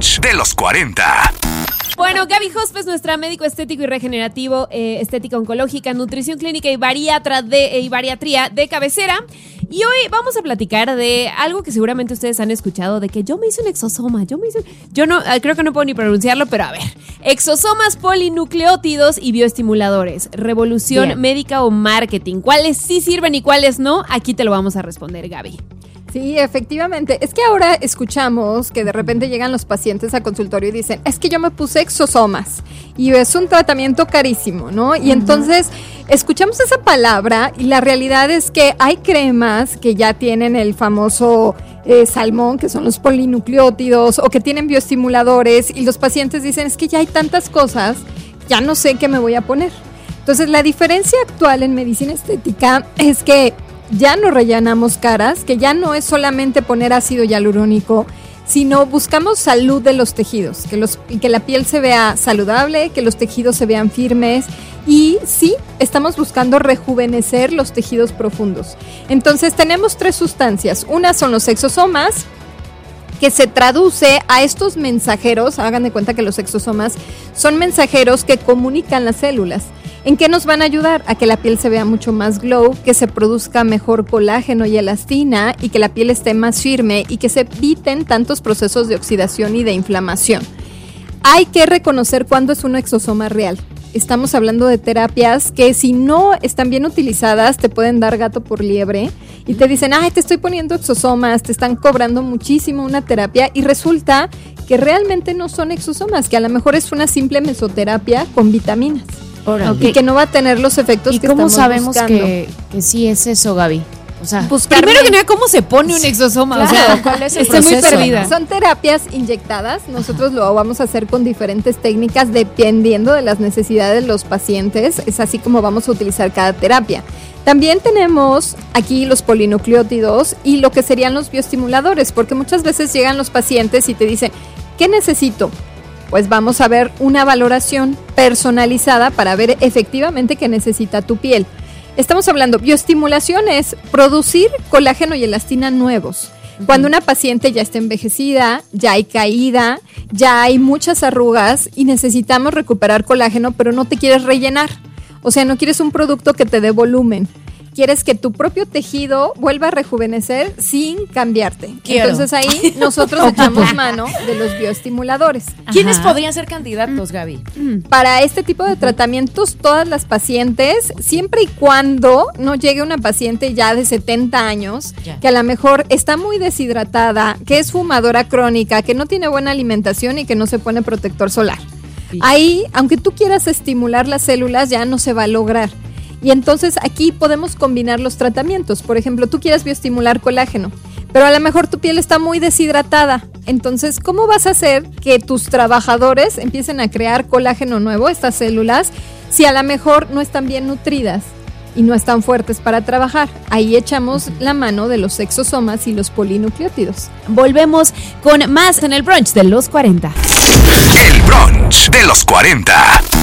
brunch de los 40. Bueno, Gaby Hosp es nuestra médico estético y regenerativo, estética oncológica, nutrición clínica y bariatría de cabecera. Y hoy vamos a platicar de algo que seguramente ustedes han escuchado, de que yo me hice un exosoma, yo no, creo que no puedo ni pronunciarlo, pero a ver. Exosomas polinucleótidos y bioestimuladores, revolución médica o marketing. ¿Cuáles sí sirven y cuáles no? Aquí te lo vamos a responder, Gaby. Sí, efectivamente. Es que ahora escuchamos que de repente llegan los pacientes al consultorio y dicen, es que yo me puse exosomas y es un tratamiento carísimo, ¿no? Y entonces escuchamos esa palabra y la realidad es que hay cremas que ya tienen el famoso salmón, que son los polinucleótidos, o que tienen bioestimuladores, y los pacientes dicen, es que ya hay tantas cosas, ya no sé qué me voy a poner. Entonces la diferencia actual en medicina estética es que ya no rellenamos caras, que ya no es solamente poner ácido hialurónico, sino buscamos salud de los tejidos, que la piel se vea saludable, que los tejidos se vean firmes, y sí, estamos buscando rejuvenecer los tejidos profundos. Entonces tenemos 3 sustancias. Una son los exosomas, que se traduce a estos mensajeros. Hagan de cuenta que los exosomas son mensajeros que comunican las células. ¿En qué nos van a ayudar? A que la piel se vea mucho más glow, que se produzca mejor colágeno y elastina, y que la piel esté más firme y que se eviten tantos procesos de oxidación y de inflamación. Hay que reconocer cuándo es un exosoma real. Estamos hablando de terapias que, si no están bien utilizadas, te pueden dar gato por liebre y te dicen, ay, te estoy poniendo exosomas, te están cobrando muchísimo una terapia, y resulta que realmente no son exosomas, que a lo mejor es una simple mesoterapia con vitaminas. Y que no va a tener los efectos que estamos buscando. ¿Y cómo sabemos que sí es eso, Gaby? O sea, primero que nada, ¿cómo se pone un exosoma? Claro. O sea, ¿cuál es el proceso? Estoy muy perdida. Son terapias inyectadas. Nosotros lo vamos a hacer con diferentes técnicas dependiendo de las necesidades de los pacientes. Es así como vamos a utilizar cada terapia. También tenemos aquí los polinucleótidos y lo que serían los bioestimuladores, porque muchas veces llegan los pacientes y te dicen, ¿qué necesito? Pues vamos a ver una valoración personalizada para ver efectivamente qué necesita tu piel. Estamos hablando, bioestimulación es producir colágeno y elastina nuevos. Cuando una paciente ya está envejecida, ya hay caída, ya hay muchas arrugas y necesitamos recuperar colágeno, pero no te quieres rellenar. O sea, no quieres un producto que te dé volumen. Quieres que tu propio tejido vuelva a rejuvenecer sin cambiarte. Entonces ahí nosotros echamos mano de los bioestimuladores. ¿Quiénes podrían ser candidatos, Gaby? Para este tipo de tratamientos, todas las pacientes, siempre y cuando no llegue una paciente ya de 70 años, que a lo mejor está muy deshidratada, que es fumadora crónica, que no tiene buena alimentación y que no se pone protector solar. Ahí, aunque tú quieras estimular las células, ya no se va a lograr. Y entonces aquí podemos combinar los tratamientos. Por ejemplo, tú quieres bioestimular colágeno, pero a lo mejor tu piel está muy deshidratada. Entonces, ¿cómo vas a hacer que tus trabajadores empiecen a crear colágeno nuevo, estas células, si a lo mejor no están bien nutridas y no están fuertes para trabajar? Ahí echamos la mano de los exosomas y los polinucleótidos. Volvemos con más en el brunch de los 40. El brunch de los 40.